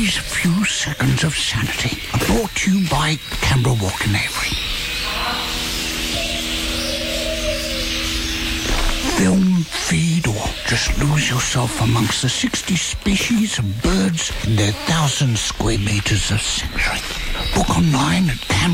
These few seconds of sanity are brought to you by Canberra Walk in Avery. Film, feed, or just lose yourself amongst the 60 species of birds in their 1,000 square metres of sanctuary. Book online at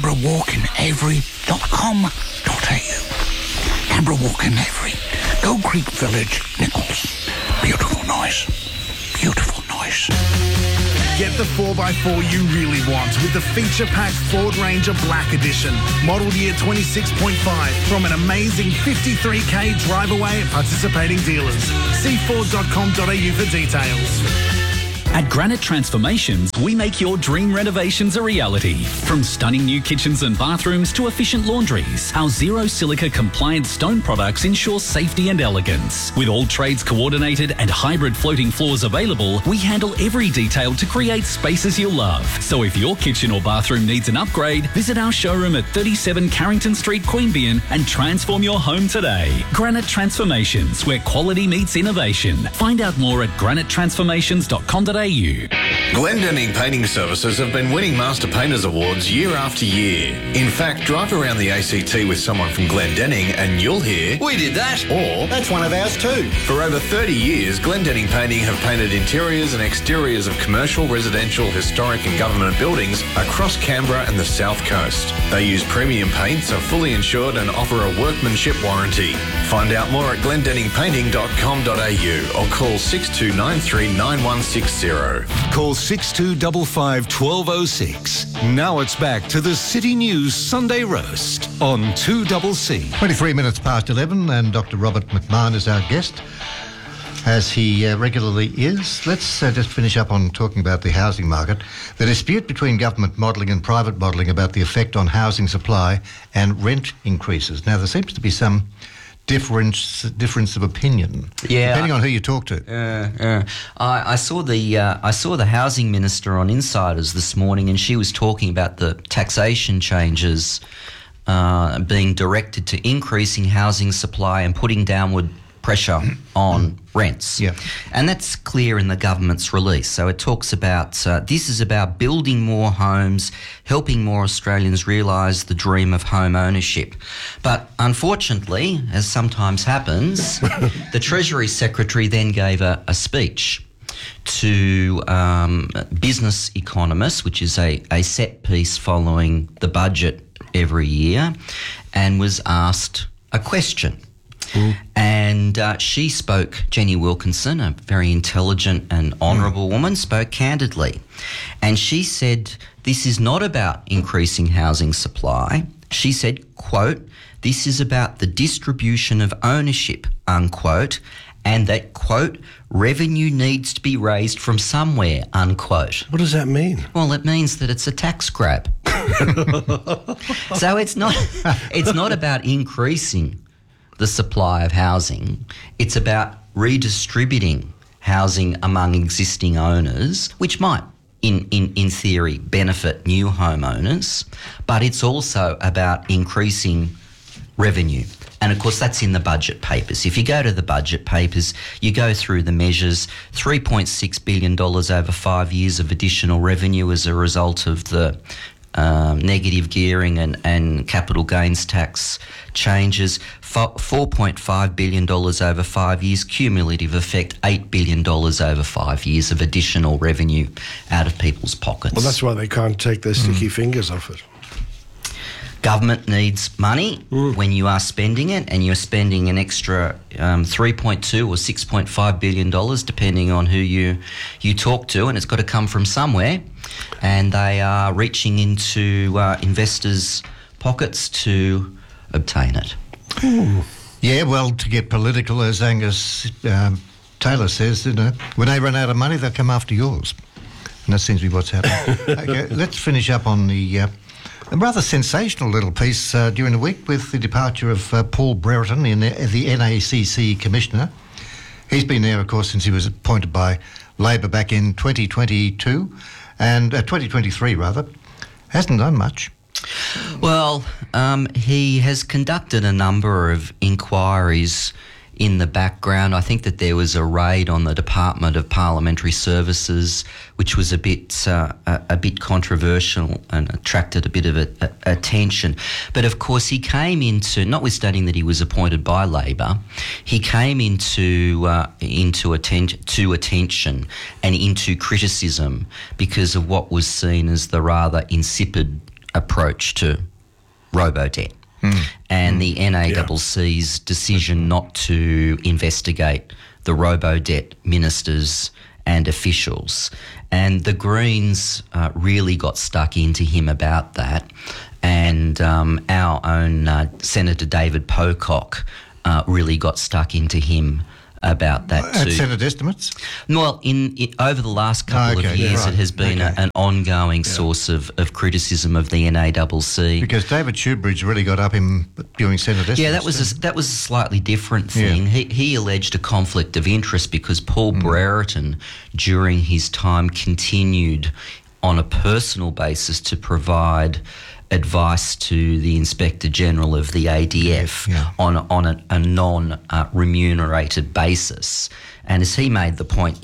canberrawalkinavery.com.au. Canberra Walk in Avery, Gold Creek Village, Nichols. Beautiful noise. Beautiful noise. Get the 4x4 you really want with the feature-packed Ford Ranger Black Edition. Model year 26.5 from an amazing 53k drive away at participating dealers. See Ford.com.au for details. At Granite Transformations, we make your dream renovations a reality. From stunning new kitchens and bathrooms to efficient laundries, our zero silica compliant stone products ensure safety and elegance. With all trades coordinated and hybrid floating floors available, we handle every detail to create spaces you'll love. So if your kitchen or bathroom needs an upgrade, visit our showroom at 37 Carrington Street, Queanbeyan and transform your home today. Granite Transformations, where quality meets innovation. Find out more at granitetransformations.com.au. Glendenning Painting Services have been winning Master Painters Awards year after year. In fact, drive around the ACT with someone from Glendenning and you'll hear, "We did that," or "That's one of ours too." For over 30 years, Glendenning Painting have painted interiors and exteriors of commercial, residential, historic and government buildings across Canberra and the South Coast. They use premium paints, are fully insured and offer a workmanship warranty. Find out more at glendenningpainting.com.au or call 6293 9160. Call 6255 1206. Now it's back to the City News Sunday Roast on 2CC. 23 minutes past 11 and Dr. Robert McMahon is our guest, as he regularly is. Let's just finish up on talking about the housing market. The dispute between government modelling and private modelling about the effect on housing supply and rent increases. Now, there seems to be some difference of opinion, depending on who you talk to. I saw the housing minister on Insiders this morning, and she was talking about the taxation changes being directed to increasing housing supply and putting downward pressure on rents. Yeah. And that's clear in the government's release. So it talks about, this is about building more homes, helping more Australians realise the dream of home ownership. But unfortunately, as sometimes happens, the Treasury Secretary then gave a speech to business economists, which is a set piece following the budget every year, and was asked a question. And she spoke, Jenny Wilkinson, a very intelligent and honourable woman, spoke candidly. And she said, this is not about increasing housing supply. She said, quote, this is about the distribution of ownership, unquote, and that, quote, revenue needs to be raised from somewhere, unquote. What does that mean? Well, it means that it's a tax grab. So it's not about increasing the supply of housing. It's about redistributing housing among existing owners, which might, in theory, benefit new homeowners, but it's also about increasing revenue. And of course, that's in the budget papers. If you go to the budget papers, you go through the measures, $3.6 billion over 5 years of additional revenue as a result of the negative gearing and capital gains tax changes, $4.5 billion over 5 years, cumulative effect, $8 billion over 5 years of additional revenue out of people's pockets. Well, that's why they can't take their sticky fingers off it. Government needs money when you are spending it, and you're spending an extra $3.2 or $6.5 billion, depending on who you talk to, and it's got to come from somewhere. And they are reaching into investors' pockets to obtain it. Yeah, well, to get political, as Angus Taylor says, when they run out of money, they'll come after yours. And that seems to be what's happening. Okay, let's finish up on a rather sensational little piece during the week with the departure of Paul Brereton, the NACC Commissioner. He's been there, of course, since he was appointed by Labor back in 2022, and 2023, rather. Hasn't done much. Well, he has conducted a number of inquiries in the background. I think that there was a raid on the Department of Parliamentary Services, which was a bit controversial and attracted a bit of attention. But of course, he came into, notwithstanding that he was appointed by Labor, he came into attention and into criticism because of what was seen as the rather insipid approach to robo-debt. And the NACC's decision not to investigate the robo-debt ministers and officials. And the Greens really got stuck into him about that. And our own Senator David Pocock really got stuck into him about that too. At Senate estimates? Well, over the last couple of years, it has been an ongoing source of criticism of the NACC. Because David Shoebridge really got up him during Senate estimates. Yeah, that was a slightly different thing. Yeah. He alleged a conflict of interest because Paul Brereton, during his time, continued on a personal basis to provide advice to the Inspector General of the ADF on a non-remunerated basis. And as he made the point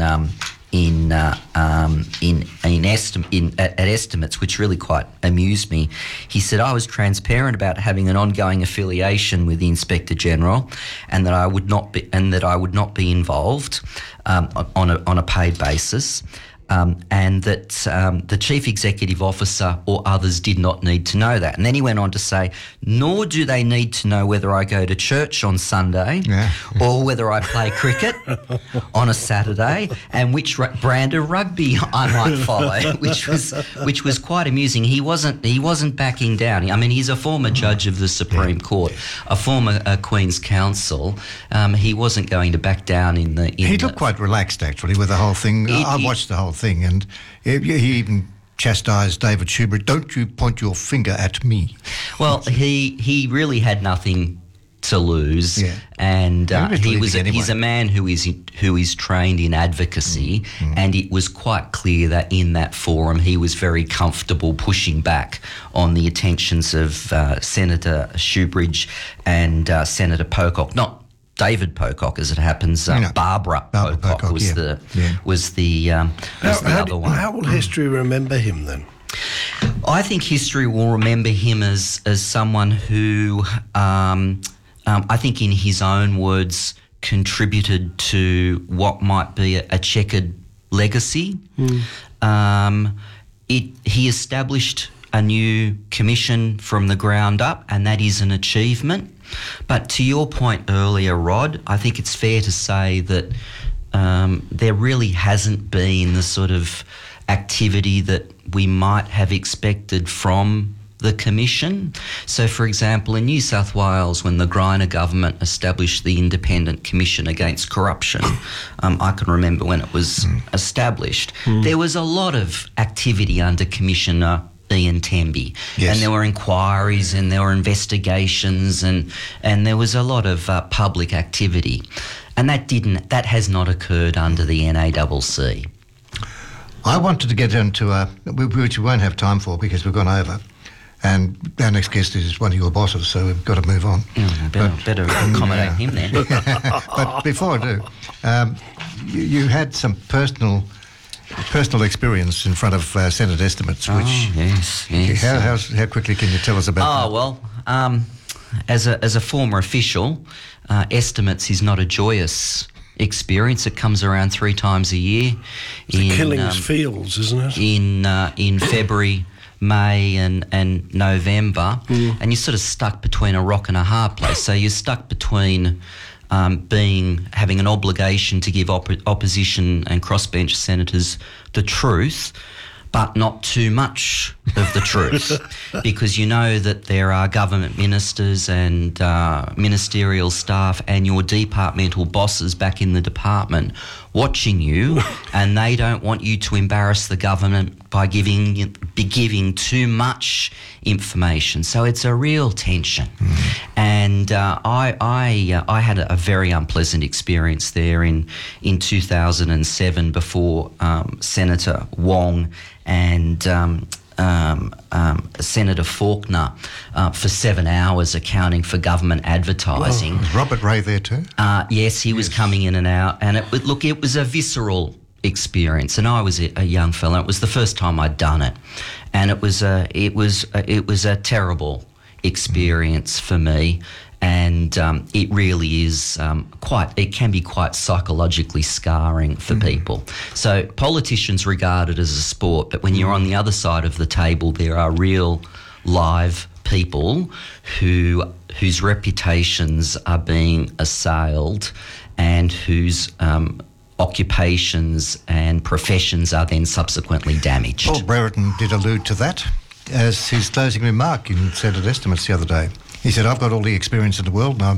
at estimates, which really quite amused me, he said, I was transparent about having an ongoing affiliation with the Inspector General, and that I would not be involved on a paid basis. And that the Chief Executive Officer or others did not need to know that. And then he went on to say, nor do they need to know whether I go to church on Sunday or whether I play cricket on a Saturday and which brand of rugby I might follow, which was quite amusing. He wasn't backing down. I mean, he's a former judge of the Supreme Court, a former Queen's Counsel. He wasn't going to back down He looked quite relaxed, actually, with the whole thing. I watched the whole thing, and he even chastised David Shoebridge. Don't you point your finger at me. Well, he really had nothing to lose, and he's a man who is trained in advocacy, and it was quite clear that in that forum he was very comfortable pushing back on the attentions of Senator Shoebridge and Senator Pocock. Not David Pocock, as it happens. Barbara Pocock was the other one. How will history remember him then? I think history will remember him as someone who, I think in his own words, contributed to what might be a checkered legacy. He established a new commission from the ground up, and that is an achievement. But to your point earlier, Rod, I think it's fair to say that there really hasn't been the sort of activity that we might have expected from the Commission. So, for example, in New South Wales, when the Greiner government established the Independent Commission Against Corruption, I can remember when it was established, there was a lot of activity under Commissioner Ian Temby, and there were inquiries and there were investigations and there was a lot of public activity, and that has not occurred under the NACC. I wanted to get into which we won't have time for because we've gone over, and our next guest is one of your bosses, so we've got to move on. Better accommodate him then. But before I do, you had some personal experience in front of Senate estimates, which how quickly can you tell us about that? Well, as a former official, estimates is not a joyous experience. It comes around 3 times a year. Killings Fields, isn't it? In February, May and November, and you're sort of stuck between a rock and a hard place. So you're stuck between having an obligation to give opposition and crossbench senators the truth, but not too much of the truth, because you know that there are government ministers and ministerial staff and your departmental bosses back in the department watching you, and they don't want you to embarrass the government by giving too much information. So it's a real tension. And I had a very unpleasant experience there in 2007 before Senator Wong and Senator Faulkner for 7 hours accounting for government advertising. Was Robert Ray there too? Yes, he was coming in and out, and it was a visceral experience. And I was a young fella. It was the first time I'd done it, and it was a terrible experience for me. And it really is it can be quite psychologically scarring for people. So politicians regard it as a sport, but when you're on the other side of the table, there are real live people whose reputations are being assailed and whose occupations and professions are then subsequently damaged. Paul Brereton did allude to that as his closing remark in Senate estimates the other day. He said, "I've got all the experience in the world, and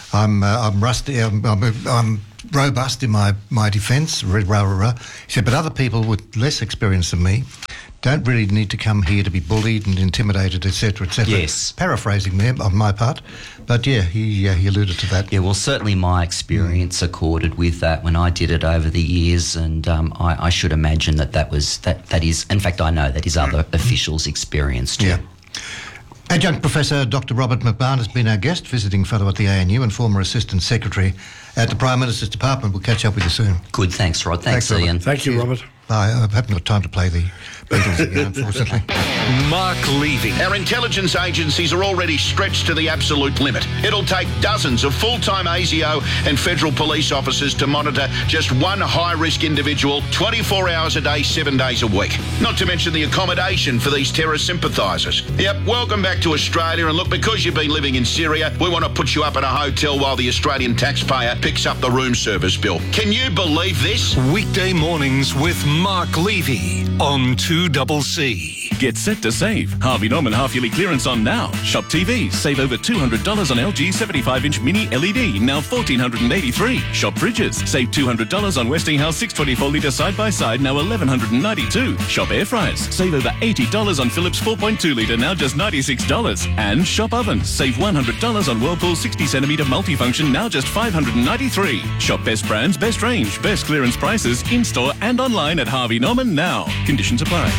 I'm rusty. I'm robust in my defence." He said, "But other people with less experience than me don't really need to come here to be bullied and intimidated, etc., etc." Yes. Paraphrasing there on my part, but yeah, he alluded to that. Yeah, well, certainly my experience accorded with that when I did it over the years, and I should imagine that is, in fact, I know that is other officials' experience too. Yeah. Adjunct Professor Dr. Robert McMahon has been our guest, visiting fellow at the ANU and former Assistant Secretary at the Prime Minister's Department. We'll catch up with you soon. Good, thanks, Rod. Thanks Ian. Thank you, Robert. I haven't got time to play the Beatles again, unfortunately. Mark Levy. Our intelligence agencies are already stretched to the absolute limit. It'll take dozens of full-time ASIO and federal police officers to monitor just one high-risk individual 24 hours a day, 7 days a week. Not to mention the accommodation for these terror sympathisers. Yep, welcome back to Australia, and look, because you've been living in Syria, we want to put you up in a hotel while the Australian taxpayer picks up the room service bill. Can you believe this? Weekday mornings with Mark Levy on 2CC. Get set to save. Harvey Norman half-yearly clearance on now. Shop TVs. Save over $200 on LG 75-inch mini LED, now $1,483. Shop fridges. Save $200 on Westinghouse 624-litre side-by-side, now $1,192. Shop air fryers. Save over $80 on Philips 4.2-litre, now just $96. And shop ovens. Save $100 on Whirlpool 60-centimetre multifunction, now just $593. Shop best brands, best range, best clearance prices, in-store and online at Harvey Norman now. Conditions apply.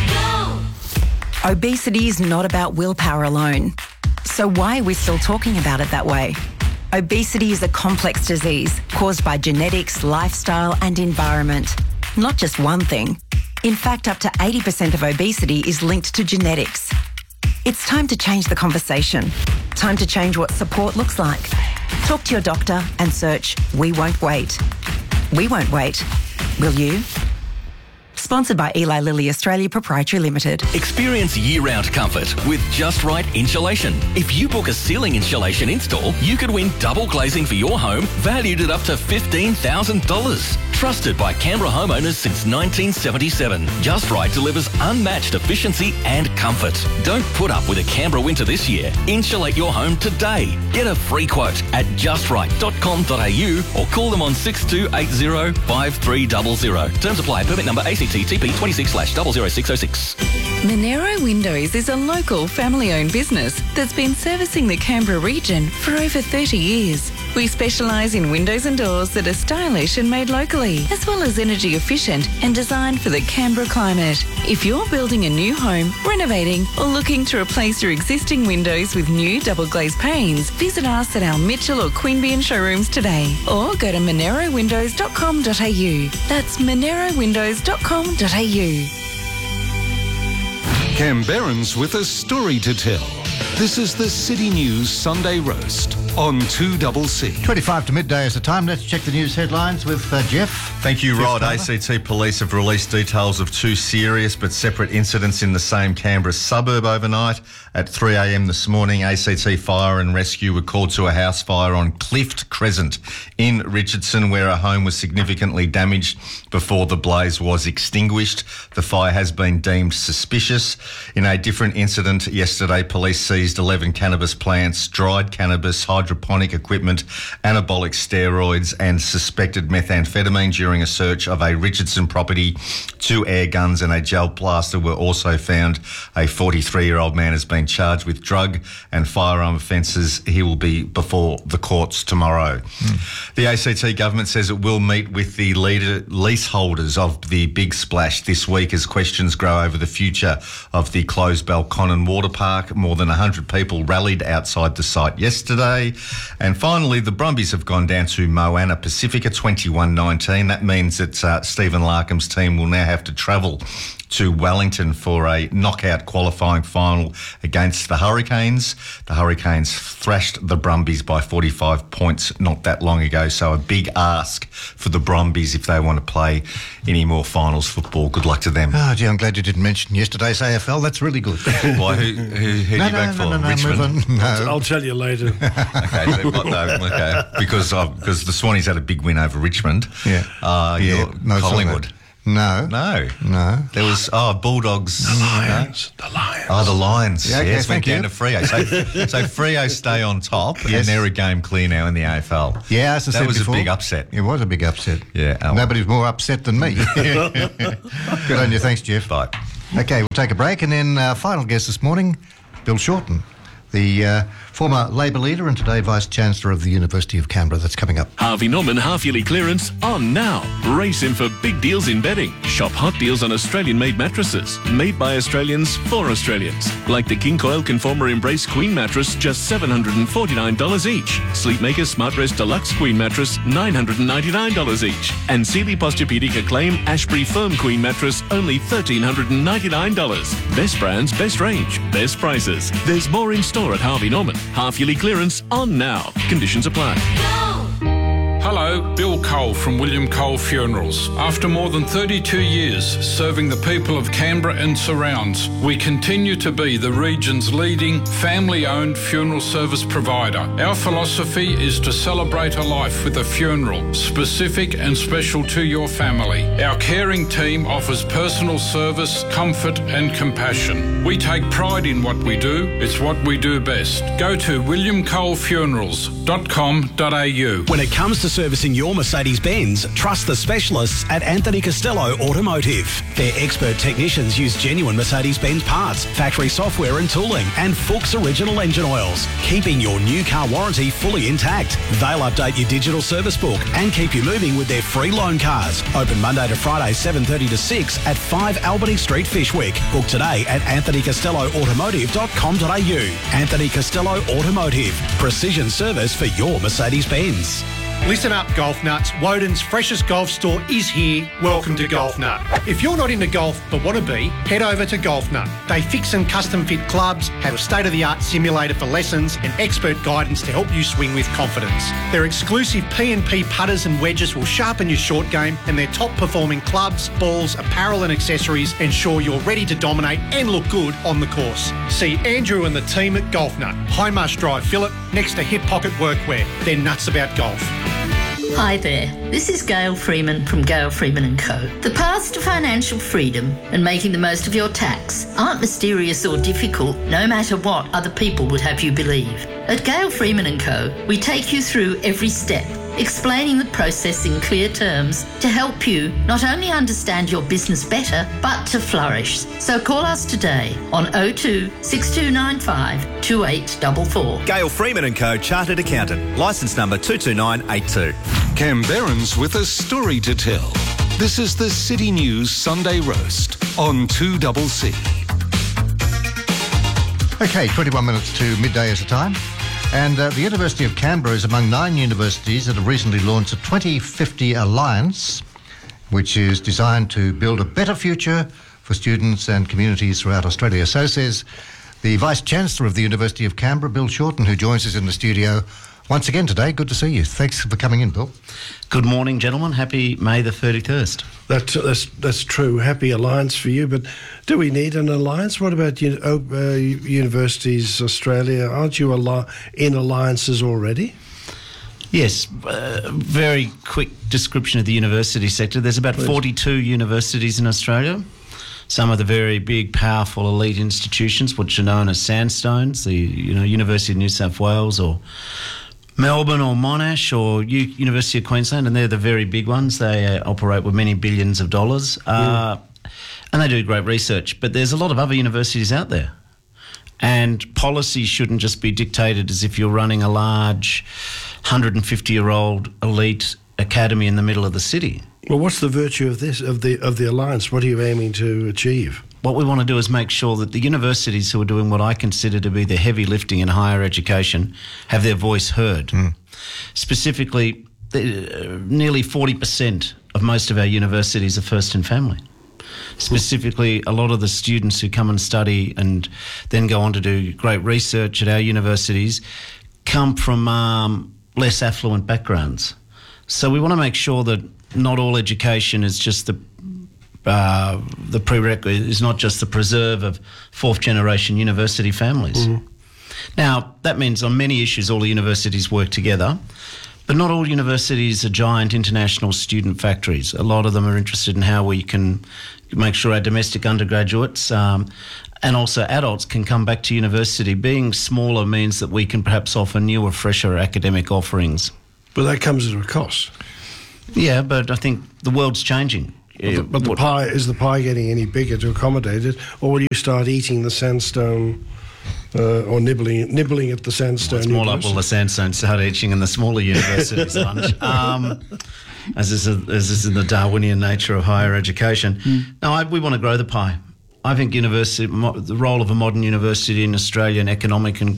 Obesity is not about willpower alone. So why are we still talking about it that way? Obesity is a complex disease caused by genetics, lifestyle and environment. Not just one thing. In fact, up to 80% of obesity is linked to genetics. It's time to change the conversation. Time to change what support looks like. Talk to your doctor and search We Won't Wait. We won't wait. Will you? Sponsored by Eli Lilly Australia Proprietary Limited. Experience year-round comfort with Just Right Insulation. If you book a ceiling insulation install, you could win double glazing for your home, valued at up to $15,000. Trusted by Canberra homeowners since 1977. Just Right delivers unmatched efficiency and comfort. Don't put up with a Canberra winter this year. Insulate your home today. Get a free quote at justright.com.au or call them on 6280 5300. Terms apply. Permit number ACT-TP 26/00606. Monero Windows is a local family-owned business that's been servicing the Canberra region for over 30 years. We specialise in windows and doors that are stylish and made locally, as well as energy efficient and designed for the Canberra climate. If you're building a new home, renovating or looking to replace your existing windows with new double glazed panes, visit us at our Mitchell or Queanbeyan showrooms today or go to monerowindows.com.au. That's monerowindows.com.au. Canberrans with a story to tell. This is the City News Sunday Roast on 2CC. 25 to midday is the time. Let's check the news headlines with Jeff. Thank you, Rod. ACT Police have released details of two serious but separate incidents in the same Canberra suburb overnight. At 3 a.m. this morning, ACT Fire and Rescue were called to a house fire on Clift Crescent in Richardson, where a home was significantly damaged before the blaze was extinguished. The fire has been deemed suspicious. In a different incident yesterday, police seized 11 cannabis plants, dried cannabis, hydrocarbons hydroponic equipment, anabolic steroids and suspected methamphetamine during a search of a Richardson property. 2 air guns and a gel plaster were also found. A 43-year-old man has been charged with drug and firearm offences. He will be before the courts tomorrow. The ACT government says it will meet with the leaseholders of the Big Splash this week as questions grow over the future of the closed Belconnen Water Park. More than 100 people rallied outside the site yesterday. And finally, the Brumbies have gone down to Moana Pacifica 21-19. That means that Stephen Larkham's team will now have to travel to Wellington for a knockout qualifying final against the Hurricanes. The Hurricanes thrashed the Brumbies by 45 points not that long ago, so a big ask for the Brumbies if they want to play any more finals football. Good luck to them. Oh, gee, I'm glad you didn't mention yesterday's AFL. That's really good. Why? Who did you back for? Richmond? No. I'll tell you later. Okay, because the Swannies had a big win over Richmond. No, Collingwood. No. There was Bulldogs. The Lions. Oh, the Lions. Yeah, yes, went down to Freo. So Freo stay on top, and they're a game clear now in the AFL. Yeah, as I said that was before, a big upset. It was a big upset. Yeah, nobody's more upset than me. Good on you, thanks, Jeff. Bye. Okay, we'll take a break, and then final guest this morning, Bill Shorten, the former Labor leader and today Vice-Chancellor of the University of Canberra. That's coming up. Harvey Norman half-yearly clearance on now. Race in for big deals in bedding. Shop hot deals on Australian-made mattresses. Made by Australians for Australians. Like the King Coil Conformer Embrace Queen mattress, just $749 each. Sleepmaker Smart Rest Deluxe Queen mattress, $999 each. And Sealy Posturepedic Acclaim Ashbury Firm Queen mattress, only $1,399. Best brands, best range, best prices. There's more in store at Harvey Norman. Half-yearly clearance on now. Conditions apply. Hello, Bill Cole from William Cole Funerals. After more than 32 years serving the people of Canberra and surrounds, we continue to be the region's leading family-owned funeral service provider. Our philosophy is to celebrate a life with a funeral, specific and special to your family. Our caring team offers personal service, comfort and compassion. We take pride in what we do. It's what we do best. Go to williamcolefunerals.com.au. When it comes to servicing your Mercedes-Benz, trust the specialists at Anthony Costello Automotive. Their expert technicians use genuine Mercedes-Benz parts, factory software and tooling, and Fuchs original engine oils, keeping your new car warranty fully intact. They'll update your digital service book and keep you moving with their free loan cars. Open Monday to Friday, 7:30 to 6 at 5 Albany Street, Fishwick. Book today at anthonycostelloautomotive.com.au. Anthony Costello Automotive. Precision service for your Mercedes-Benz. Listen up, Golf Nuts. Woden's freshest golf store is here. Welcome to Golf Nut. If you're not into golf but want to be, head over to Golf Nut. They fix and custom fit clubs, have a state-of-the-art simulator for lessons and expert guidance to help you swing with confidence. Their exclusive P&P putters and wedges will sharpen your short game, and their top-performing clubs, balls, apparel and accessories ensure you're ready to dominate and look good on the course. See Andrew and the team at Golf Nut, Hindmarsh Drive, Phillip, next to Hip Pocket Workwear. They're nuts about golf. Hi there, this is Gail Freeman from Gail Freeman & Co. The paths to financial freedom and making the most of your tax aren't mysterious or difficult, no matter what other people would have you believe. At Gail Freeman & Co, we take you through every step, explaining the process in clear terms to help you not only understand your business better, but to flourish. So call us today on 02 6295 2844. Gail Freeman & Co, Chartered Accountant, licence number 22982. Canberrans with a story to tell. This is the City News Sunday Roast on 2CC. Okay, 21 minutes to midday is the time. And the University of Canberra is among 9 universities that have recently launched a 2050 Alliance, which is designed to build a better future for students and communities throughout Australia. So says the Vice-Chancellor of the University of Canberra, Bill Shorten, who joins us in the studio once again today. Good to see you. Thanks for coming in, Bill. Good morning, gentlemen. Happy May the 31st. That's true. Happy Alliance for you. But do we need an alliance? What about Universities Australia? Aren't you in alliances already? Yes. Very quick description of the university sector. There's about 42 universities in Australia. Some of the very big, powerful, elite institutions, which are known as sandstones, the University of New South Wales or Melbourne or Monash or University of Queensland, and they're the very big ones. They operate with many billions of dollars, and they do great research. But there's a lot of other universities out there, and policy shouldn't just be dictated as if you're running a large 150-year-old elite academy in the middle of the city. Well, what's the virtue of this, of the alliance? What are you aiming to achieve? What we want to do is make sure that the universities who are doing what I consider to be the heavy lifting in higher education have their voice heard. Specifically, nearly 40% of most of our universities are first and family. Specifically, a lot of the students who come and study and then go on to do great research at our universities come from less affluent backgrounds. So we want to make sure that not all education is just the prerequisite, is not just the preserve of fourth-generation university families. Now, that means on many issues all the universities work together, but not all universities are giant international student factories. A lot of them are interested in how we can make sure our domestic undergraduates and also adults can come back to university. Being smaller means that we can perhaps offer newer, fresher academic offerings. But that comes at a cost. Yeah, but I think the world's changing. But the pie, is the pie getting any bigger to accommodate it, or will you start eating the sandstone or nibbling at the sandstone? Well, it's more like will the sandstone start eating in the smaller universities lunch, as is in the Darwinian nature of higher education. No, we want to grow the pie. I think the role of a modern university in Australian economic and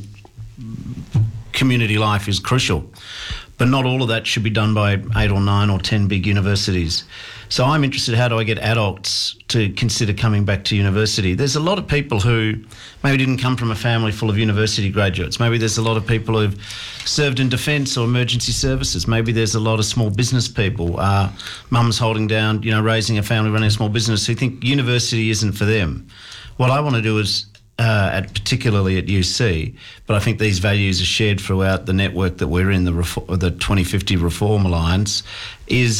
community life is crucial. But not all of that should be done by 8 or 9 or 10 big universities. So I'm interested, how do I get adults to consider coming back to university? There's a lot of people who maybe didn't come from a family full of university graduates. Maybe there's a lot of people who've served in defence or emergency services. Maybe there's a lot of small business people, mums holding down, raising a family, running a small business, who think university isn't for them. What I want to do is, particularly at UC, but I think these values are shared throughout the network that we're in, the 2050 Reform Alliance, is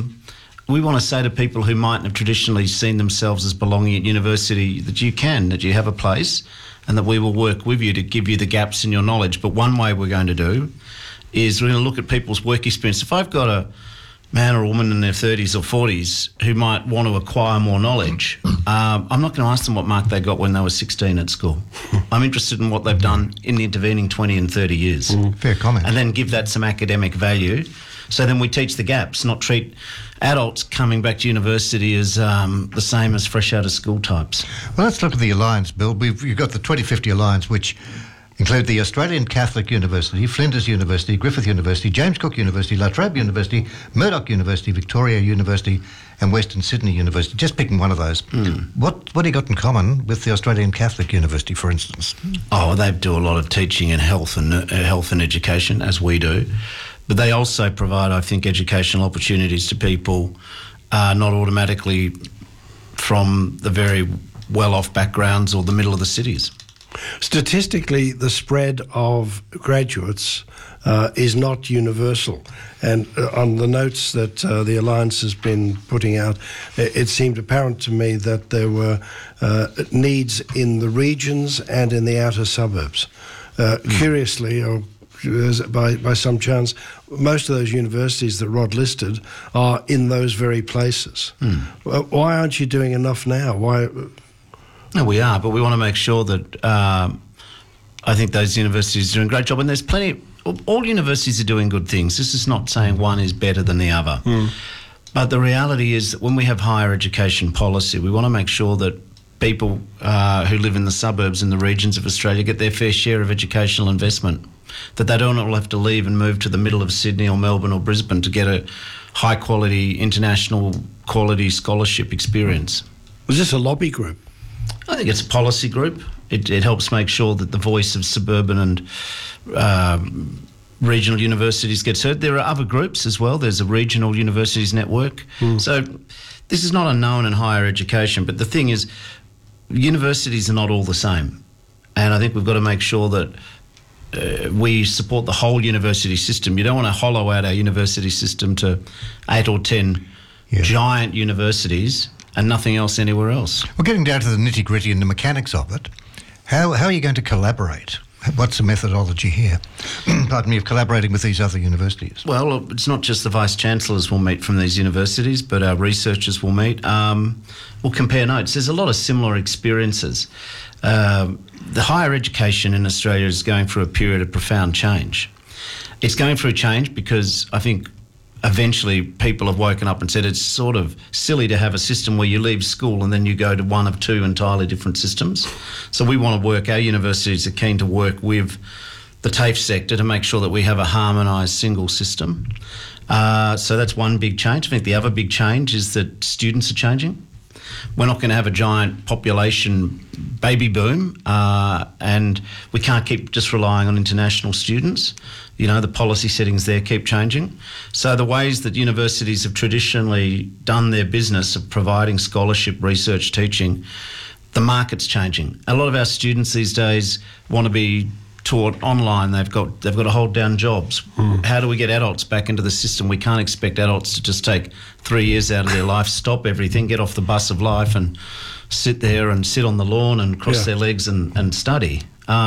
we want to say to people who mightn't have traditionally seen themselves as belonging at university that you have a place, and that we will work with you to give you the gaps in your knowledge. But one way we're going to do is we're going to look at people's work experience. If I've got a man or a woman in their 30s or 40s who might want to acquire more knowledge, I'm not going to ask them what mark they got when they were 16 at school. I'm interested in what they've done in the intervening 20 and 30 years. Fair comment. And then give that some academic value. So then we teach the gaps, not treat adults coming back to university as the same as fresh out of school types. Well, let's look at the Alliance, Bill. You've got the 2050 Alliance, which include the Australian Catholic University, Flinders University, Griffith University, James Cook University, La Trobe University, Murdoch University, Victoria University and Western Sydney University. Just picking one of those. What do you got in common with the Australian Catholic University, for instance? Oh, they do a lot of teaching in health and education, as we do. But they also provide, I think, educational opportunities to people not automatically from the very well-off backgrounds or the middle of the cities. Statistically, the spread of graduates is not universal. And on the notes that the Alliance has been putting out, it seemed apparent to me that there were needs in the regions and in the outer suburbs. Curiously, or by some chance, most of those universities that Rod listed are in those very places. Why aren't you doing enough now? Why? No, we are, but we want to make sure that I think those universities are doing a great job. And there's plenty, all universities are doing good things. This is not saying one is better than the other. But the reality is that when we have higher education policy, we want to make sure that people who live in the suburbs and the regions of Australia get their fair share of educational investment, that they don't all have to leave and move to the middle of Sydney or Melbourne or Brisbane to get a high-quality, international quality scholarship experience. Was this a lobby group? I think it's a policy group. It helps make sure that the voice of suburban and regional universities gets heard. There are other groups as well. There's a regional universities network. So this is not unknown in higher education, but the thing is, universities are not all the same. And I think we've got to make sure that we support the whole university system. You don't want to hollow out our university system to 8 or 10 giant universities and nothing else anywhere else. Well, getting down to the nitty-gritty and the mechanics of it, how are you going to collaborate What's the methodology here? Pardon me, of collaborating with these other universities? Well, it's not just the vice-chancellors will meet from these universities, but our researchers will meet. We'll compare notes. There's a lot of similar experiences. The higher education in Australia is going through a period of profound change. It's going through change because I think eventually people have woken up and said it's sort of silly to have a system where you leave school and then you go to one of two entirely different systems. So we want to work, our universities are keen to work with the TAFE sector to make sure that we have a harmonised single system. So that's one big change. I think the other big change is that students are changing. We're not going to have a giant population baby boom, and we can't keep just relying on international students. You know, the policy settings there keep changing. So the ways that universities have traditionally done their business of providing scholarship, research, teaching, the market's changing. A lot of our students these days want to be taught online. They've got to hold down jobs. How do we get adults back into the system? We can't expect adults to just take 3 years out of their life, stop everything, get off the bus of life and sit there and sit on the lawn and cross their legs and study.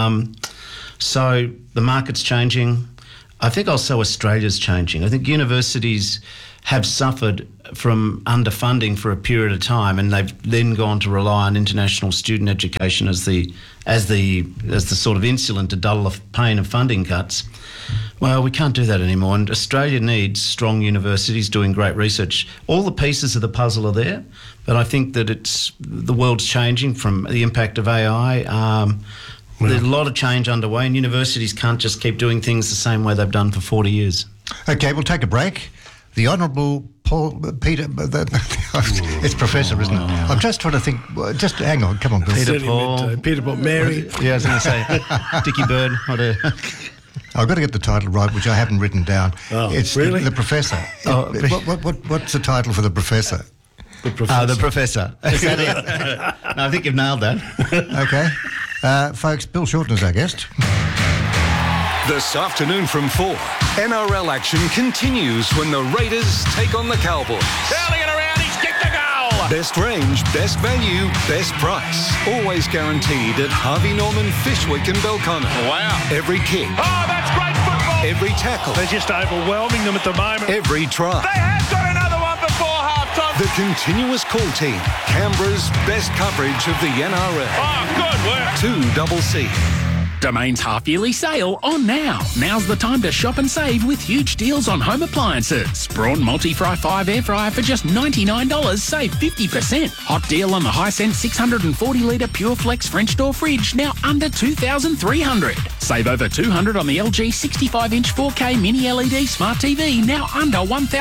So the market's changing. I think also Australia's changing. I think universities have suffered from underfunding for a period of time, and they've then gone to rely on international student education as the sort of insulin to dull the pain of funding cuts. Well, we can't do that anymore, and Australia needs strong universities doing great research. All the pieces of the puzzle are there, but I think that the world's changing from the impact of AI. There's a lot of change underway, and universities can't just keep doing things the same way they've done for 40 years. Okay, we'll take a break. The Honourable Peter... it's Professor, isn't it? I'm just trying to think... Just hang on, come on, Bill. Peter Paul, Mary. Yeah, I was going to say Dickie Bird. I've got to get the title right, which I haven't written down. Oh, it's really? The Professor. What's the title for the Professor? The Professor. Is that it? No, I think you've nailed that. Okay. Folks, Bill Shorten is our guest. This afternoon from 4, NRL action continues when the Raiders take on the Cowboys. Curling it around, he's kicked the goal! Best range, best value, best price. Always guaranteed at Harvey Norman Fishwick and Belconnen. Wow. Every kick. Oh, that's great football! Every tackle. They're just overwhelming them at the moment. Every try. They have got another one before half-time. The continuous call team. Canberra's best coverage of the NRL. Oh, good work. 2CC. Domain's half-yearly sale on now. Now's the time to shop and save with huge deals on home appliances. Braun Multi-Fry 5 air fryer for just $99, save 50%. Hot deal on the Hisense 640-litre Pure Flex French door fridge, now under $2,300. Save over $200 on the LG 65-inch 4K mini LED smart TV, now under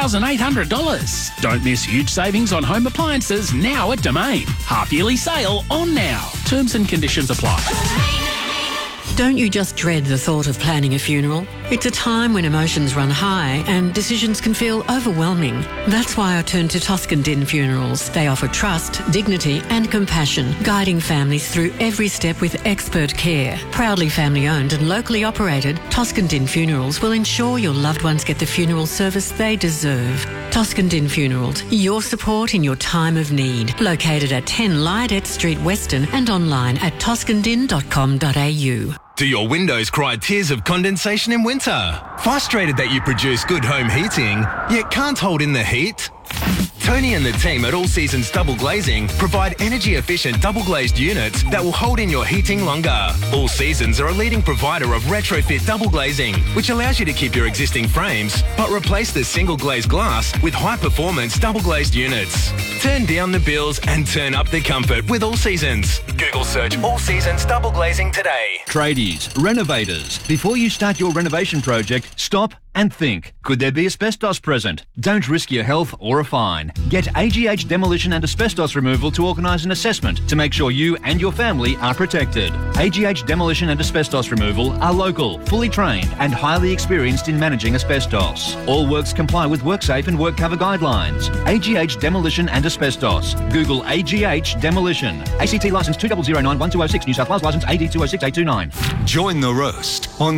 $1,800. Don't miss huge savings on home appliances now at Domain. Half-yearly sale on now. Terms and conditions apply. Don't you just dread the thought of planning a funeral? It's a time when emotions run high and decisions can feel overwhelming. That's why I turn to Toscan Din Funerals. They offer trust, dignity and compassion, guiding families through every step with expert care. Proudly family owned and locally operated, Toscan Din Funerals will ensure your loved ones get the funeral service they deserve. Toscan Din Funerals, your support in your time of need. Located at 10 Lydet Street, Weston, and online at toscandin.com.au. Do your windows cry tears of condensation in winter? Frustrated that you produce good home heating, yet can't hold in the heat? Tony and the team at All Seasons Double Glazing provide energy-efficient double-glazed units that will hold in your heating longer. All Seasons are a leading provider of retrofit double glazing, which allows you to keep your existing frames, but replace the single-glazed glass with high-performance double-glazed units. Turn down the bills and turn up the comfort with All Seasons. Google search All Seasons Double Glazing today. Tradies, renovators, before you start your renovation project, stop and think. Could there be asbestos present? Don't risk your health or a fine. Get AGH Demolition and Asbestos Removal to organise an assessment to make sure you and your family are protected. AGH Demolition and Asbestos Removal are local, fully trained and highly experienced in managing asbestos. All works comply with WorkSafe and WorkCover guidelines. AGH Demolition and Asbestos. Google AGH Demolition. ACT licence 2009-1206, New South Wales licence AD 206-829. Join the roast on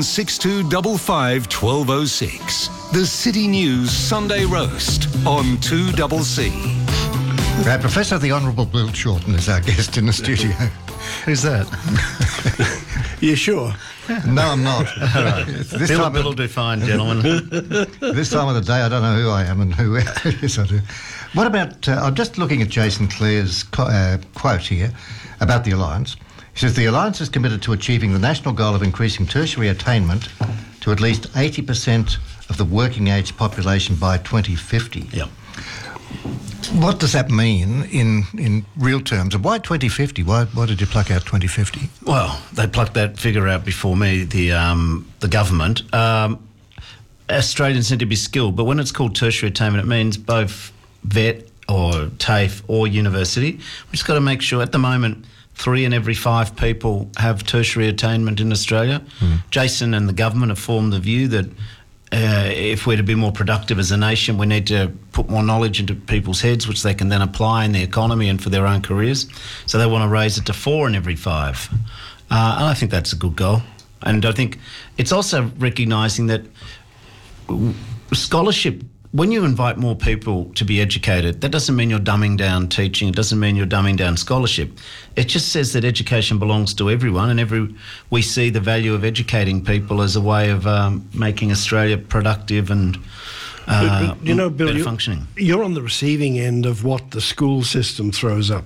6255-1206. The City News Sunday Roast on 2CC. Professor the Honourable Bill Shorten is our guest in the studio. Who's that? You sure? No, I'm not. Bill will do fine, gentlemen. This time of the day, I don't know who I am and who yes, I do. What about, I'm just looking at Jason Clare's quote here about the Alliance. He says, the Alliance is committed to achieving the national goal of increasing tertiary attainment to at least 80% of the working age population by 2050. Yep. What does that mean in real terms? And why 2050? Why did you pluck out 2050? Well, they plucked that figure out before me, the government. Australians need to be skilled, but when it's called tertiary attainment, it means both vet or TAFE or university. We've just got to make sure, at the moment, 3 in every 5 people have tertiary attainment in Australia. Jason and the government have formed the view that if we're to be more productive as a nation, we need to put more knowledge into people's heads, which they can then apply in the economy and for their own careers. So they want to raise it to 4 in every 5. And I think that's a good goal. And I think it's also recognising that scholarship, when you invite more people to be educated, that doesn't mean you're dumbing down teaching. It doesn't mean you're dumbing down scholarship. It just says that education belongs to everyone, and we see the value of educating people as a way of making Australia productive and but you know, Bill, better functioning. You're on the receiving end of what the school system throws up.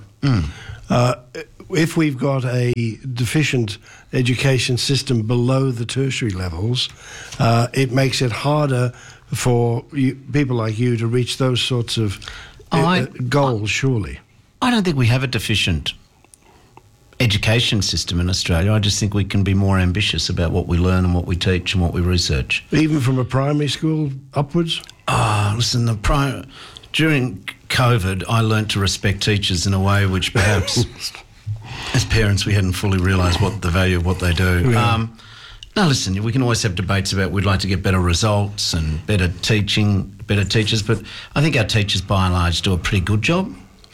If we've got a deficient education system below the tertiary levels, it makes it harder for people like you to reach those sorts of goals, surely. I don't think we have a deficient education system in Australia. I just think we can be more ambitious about what we learn and what we teach and what we research. Even from a primary school upwards? Listen, during COVID, I learnt to respect teachers in a way which perhaps as parents we hadn't fully realised what the value of what they do. Yeah. Now, listen, we can always have debates about we'd like to get better results and better teaching, better teachers, but I think our teachers, by and large, do a pretty good job.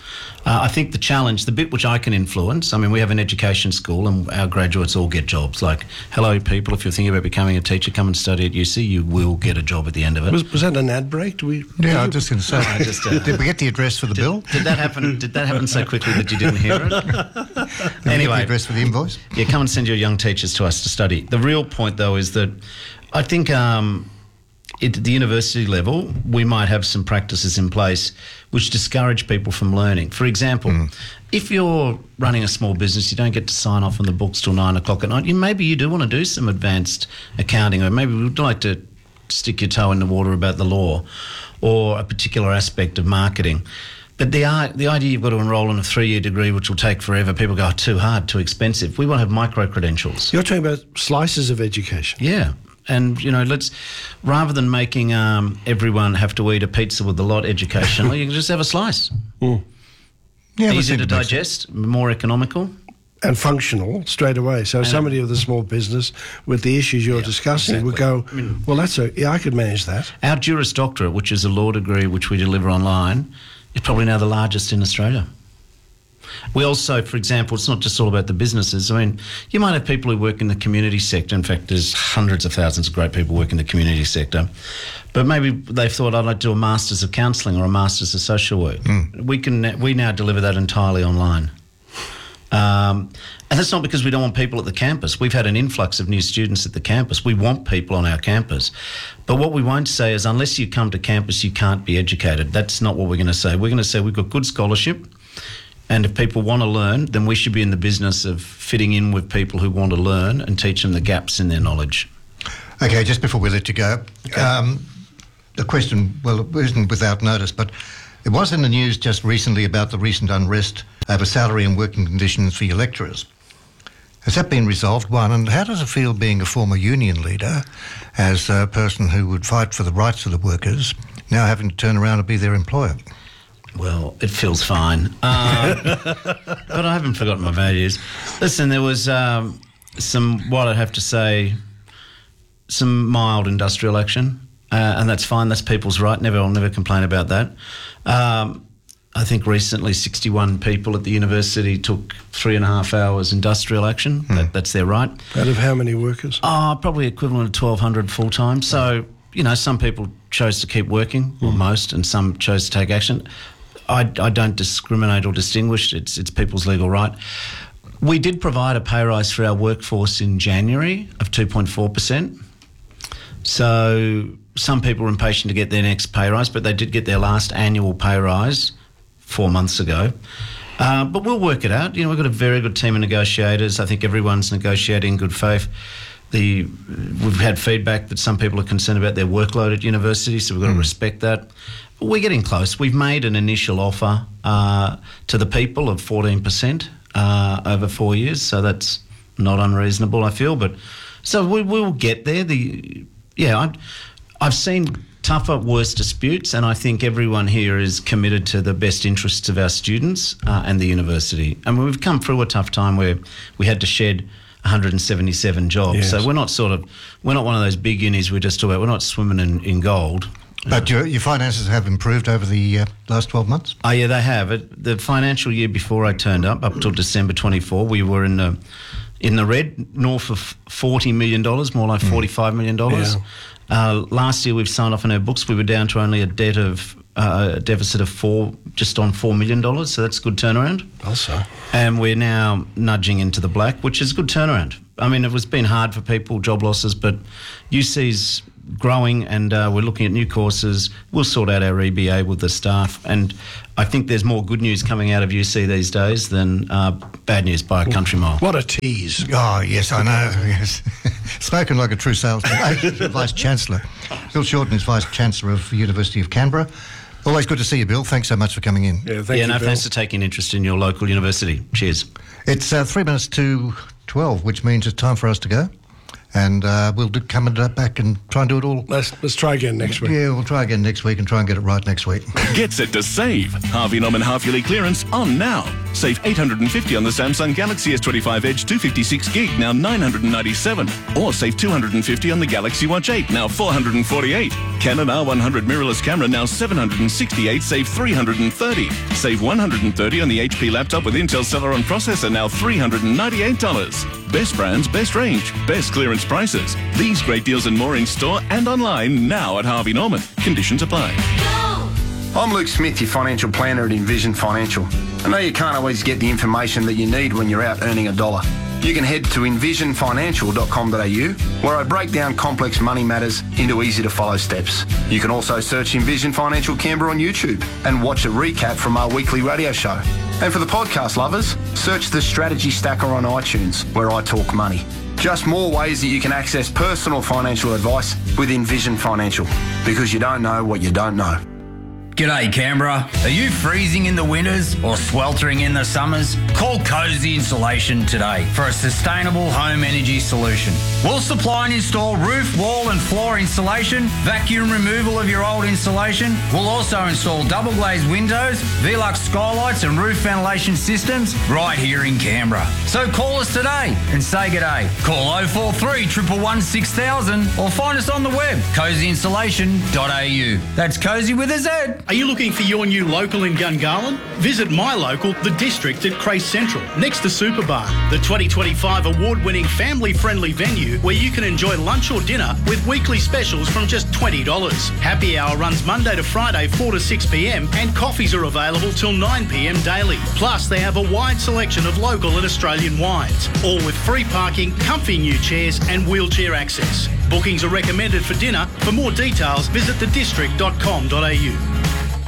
I think the challenge, the bit which I can influence, I mean, we have an education school and our graduates all get jobs. Like, hello, people, if you're thinking about becoming a teacher, come and study at UC, you will get a job at the end of it. Was that an ad break? I was just going to say, did we get the address for the bill? Did that happen so quickly that you didn't hear it? Anyway. The address for the invoice? Yeah, come and send your young teachers to us to study. The real point, though, is that I think at the university level, we might have some practices in place which discourage people from learning. For example, if you're running a small business, you don't get to sign off on the books till 9 o'clock at night, maybe you do want to do some advanced accounting, or maybe you'd like to stick your toe in the water about the law or a particular aspect of marketing. But the idea you've got to enrol in a 3-year degree, which will take forever, people go, too hard, too expensive. We want to have micro-credentials. You're talking about slices of education. Yeah. And, let's, rather than making everyone have to eat a pizza with a lot educationally, you can just have a slice. Yeah, easier to digest, more economical. And functional straight away. So somebody with a small business with the issues you're discussing would go, well, I could manage that. Our Juris Doctorate, which is a law degree which we deliver online, is probably now the largest in Australia. We also, for example, it's not just all about the businesses. I mean, you might have people who work in the community sector. In fact, there's hundreds of thousands of great people work in the community sector. But maybe they've thought, I'd like to do a Masters of Counselling or a Masters of Social Work. We now deliver that entirely online. And that's not because we don't want people at the campus. We've had an influx of new students at the campus. We want people on our campus. But what we won't say is unless you come to campus, you can't be educated. That's not what we're going to say. We're going to say we've got good scholarship. And if people want to learn, then we should be in the business of fitting in with people who want to learn and teach them the gaps in their knowledge. Okay, just before we let you go, the question, well, it isn't without notice, but it was in the news just recently about the recent unrest over salary and working conditions for your lecturers. Has that been resolved, one? And how does it feel being a former union leader, as a person who would fight for the rights of the workers, now having to turn around and be their employer? Well, it feels fine. But I haven't forgotten my values. Listen, there was some mild industrial action, and that's fine. That's people's right. I'll never complain about that. I think recently 61 people at the university took 3.5 hours industrial action. That's their right. Out of how many workers? Probably equivalent of 1,200 full-time. So, some people chose to keep working, or most, and some chose to take action. I don't discriminate or distinguish. It's people's legal right. We did provide a pay rise for our workforce in January of 2.4%. So some people were impatient to get their next pay rise, but they did get their last annual pay rise 4 months ago. But we'll work it out. We've got a very good team of negotiators. I think everyone's negotiating in good faith. We've had feedback that some people are concerned about their workload at university, so we've got to respect that. But we're getting close. We've made an initial offer to the people of 14% over 4 years, so that's not unreasonable, I feel. But so we will get there. I've seen tougher, worse disputes, and I think everyone here is committed to the best interests of our students and the university. And we've come through a tough time where we had to shed 177 jobs. Yes. So we're not one of those big unis we just talk about. We're not swimming in gold. But your finances have improved over the last 12 months? Oh, yeah, they have. The financial year before I turned up till December 24, we were in the red, north of $40 million, more like $45 million. Yeah. Last year we've signed off on our books. We were down to only a deficit of just on $4 million, so that's a good turnaround. Also. And we're now nudging into the black, which is a good turnaround. I mean, it was been hard for people, job losses, but UC's growing and we're looking at new courses. We'll sort out our EBA with the staff, and I think there's more good news coming out of UC these days than bad news by a country mile. What a tease. Oh, yes, I know. Yes. Spoken like a true salesman. Vice-Chancellor. Bill Shorten is Vice-Chancellor of the University of Canberra. Always good to see you, Bill. Thanks so much for coming in. Yeah, thank you, Bill. Thanks for taking interest in your local university. Cheers. It's 3 minutes to 12, which means it's time for us to go. And we'll come back and try and do it all. Let's try again next week. Yeah, we'll try again next week and try and get it right next week. Get set to save. Harvey Norman half-yearly clearance on now. Save $850 on the Samsung Galaxy S25 Edge 256 gig, now $997. Or save $250 on the Galaxy Watch 8, now $448. Canon R100 mirrorless camera, now $768, save $330. Save $130 on the HP laptop with Intel Celeron processor, now $398. Best brands, best range, best clearance prices. These great deals and more in store and online now at Harvey Norman. Conditions apply. I'm Luke Smith, your financial planner at Envision Financial. I know you can't always get the information that you need when you're out earning $1. You can head to envisionfinancial.com.au, where I break down complex money matters into easy-to-follow steps. You can also search Envision Financial Canberra on YouTube and watch a recap from our weekly radio show. And for the podcast lovers, search the Strategy Stacker on iTunes, where I talk money. Just more ways that you can access personal financial advice with Envision Financial, because you don't know what you don't know. G'day Canberra. Are you freezing in the winters or sweltering in the summers? Call Cozy Insulation today for a sustainable home energy solution. We'll supply and install roof, wall and floor insulation, vacuum removal of your old insulation. We'll also install double glazed windows, Velux skylights and roof ventilation systems right here in Canberra. So call us today and say g'day. Call 043 111 6000 or find us on the web, cozyinsulation.au. That's Cozy with a Z. Are you looking for your new local in Gungahlin? Visit my local, The District at Crace Central, next to Superbar, the 2025 award-winning family-friendly venue where you can enjoy lunch or dinner with weekly specials from just $20. Happy hour runs Monday to Friday 4 to 6 p.m. and coffees are available till 9 p.m. daily. Plus, they have a wide selection of local and Australian wines, all with free parking, comfy new chairs and wheelchair access. Bookings are recommended for dinner. For more details, visit thedistrict.com.au.